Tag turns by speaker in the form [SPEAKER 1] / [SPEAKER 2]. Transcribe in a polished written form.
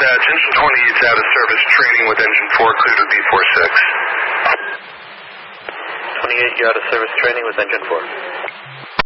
[SPEAKER 1] Dispatch, engine 28 is out of service, training with engine 4, clear to B46.
[SPEAKER 2] 28, you're out of service, training with engine 4.